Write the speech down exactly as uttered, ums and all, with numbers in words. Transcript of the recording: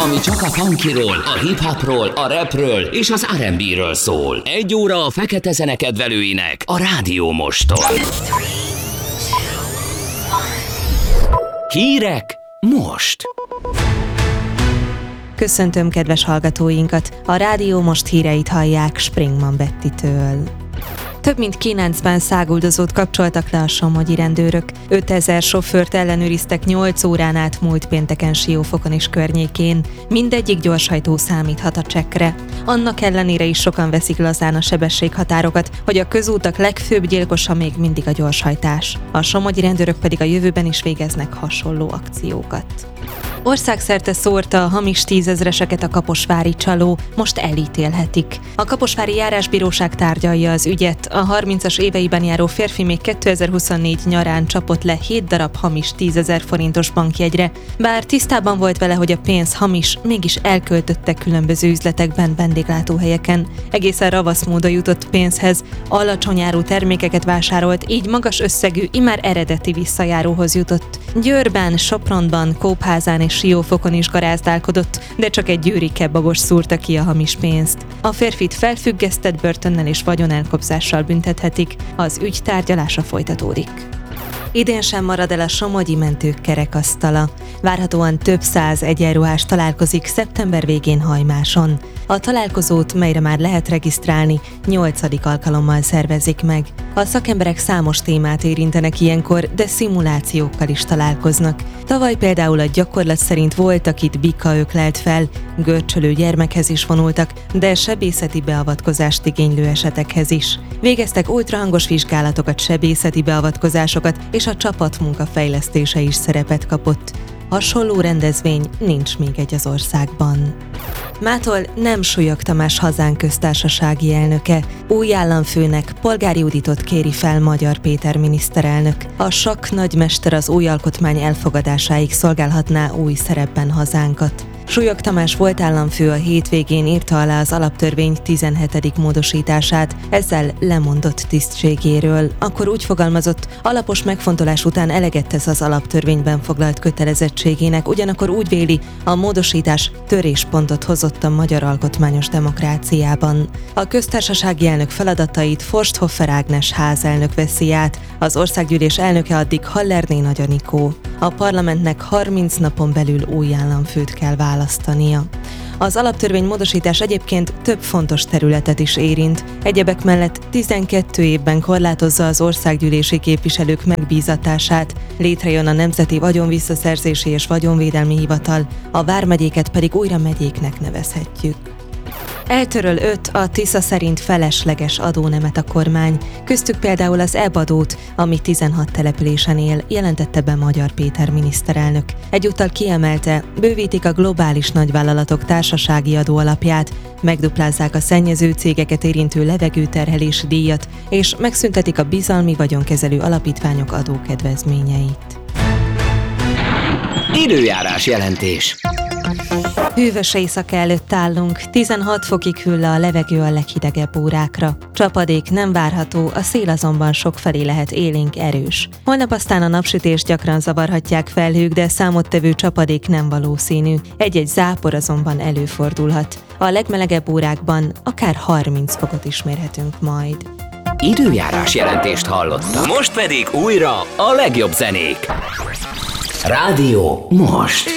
ami csak a funkyról, a hip-hopról, a rapről és az er end bé-ről szól. Egy óra a fekete zene kedvelőinek a Rádió Moston. Hírek most! Köszöntöm kedves hallgatóinkat! A Rádió Most híreit hallják Springman Bettitől. Több mint kilencven száguldozót kapcsoltak le a somogyi rendőrök. ötezer sofőrt ellenőriztek nyolc órán át múlt pénteken Siófokon és környékén. Mindegyik gyorshajtó számíthat a csekkre. Annak ellenére is sokan veszik lazán a sebességhatárokat, hogy a közútak legfőbb gyilkosa még mindig a gyorshajtás. A somogyi rendőrök pedig a jövőben is végeznek hasonló akciókat. Országszerte szórta a hamis tízezreseket a kaposvári csaló, most elítélhetik. A kaposvári járásbíróság tárgyalja az ügyet, a harmincas éveiben járó férfi még kétezer-huszonnégy nyarán csapott le hét darab hamis tízezer forintos bankjegyre. Bár tisztában volt vele, hogy a pénz hamis, mégis elköltötte különböző üzletekben, vendéglátóhelyeken. Egészen ravasz módon jutott pénzhez, alacsony árú termékeket vásárolt, így magas összegű, immár eredeti visszajáróhoz jutott. Győrben, Sopronban, Kópházán és Siófokon is garázdálkodott, de csak egy győri kebabos szúrta ki a hamis pénzt. A férfit felfüggesztett börtönnel és vagyonelkobzással büntethetik, az ügy tárgyalása folytatódik. Idén sem marad el a somogyi mentők kerekasztala. Várhatóan több száz egyenruhás találkozik szeptember végén Hajmáson. A találkozót, melyre már lehet regisztrálni, nyolcadik alkalommal szervezik meg. A szakemberek számos témát érintenek ilyenkor, de szimulációkkal is találkoznak. Tavaly például a gyakorlat szerint volt, akit bika öklelt fel, görcsölő gyermekhez is vonultak, de sebészeti beavatkozást igénylő esetekhez is. Végeztek ultrahangos vizsgálatokat, sebészeti beavatkozásokat, és a csapatmunka fejlesztése is szerepet kapott. Hasonló rendezvény nincs még egy az országban. Mától nem Súlyog Tamás hazánk köztársasági elnöke. Új államfőnek, Polgár Juditot kéri fel Magyar Péter miniszterelnök. A sakk nagymester az új alkotmány elfogadásáig szolgálhatná új szerepben hazánkat. Súlyog Tamás volt államfő a hétvégén írta alá az alaptörvény tizenhetedik módosítását, ezzel lemondott tisztségéről. Akkor úgy fogalmazott, alapos megfontolás után eleget tesz az alaptörvényben foglalt kötelezettségének, ugyanakkor úgy véli, a módosítás töréspontot hozott a magyar alkotmányos demokráciában. A köztársasági elnök feladatait Forsthoffer Ágnes házelnök veszi át, az országgyűlés elnöke addig Hallerné Nagy Anikó. A parlamentnek harminc napon belül új államfőt kell választania. Az alaptörvény módosítás egyébként több fontos területet is érint. Egyebek mellett tizenkét évben korlátozza az országgyűlési képviselők megbízatását, létrejön a Nemzeti Vagyonvisszaszerzési és Vagyonvédelmi Hivatal, a vármegyéket pedig újra megyéknek nevezhetjük. Eltöröl öt a Tisza szerint felesleges adónemet a kormány, köztük például az é bé-adót, ami tizenhat településen él, jelentette be Magyar Péter miniszterelnök. Egyúttal kiemelte, bővítik a globális nagyvállalatok társasági adóalapját, megduplázzák a szennyező cégeket érintő levegőterhelési díjat, és megszüntetik a bizalmi vagyonkezelő alapítványok adókedvezményeit. Időjárás jelentés. Hűvös éjszaka előtt állunk, tizenhat fokig hűl le a levegő a leghidegebb órákra. Csapadék nem várható, a szél azonban sokfelé lehet élénk erős. Holnap aztán a napsütést gyakran zavarhatják felhők, de számottevő csapadék nem valószínű. Egy-egy zápor azonban előfordulhat. A legmelegebb órákban akár harminc fokot is mérhetünk majd. Időjárás jelentést hallottam. Most pedig újra a legjobb zenék. Rádió Most.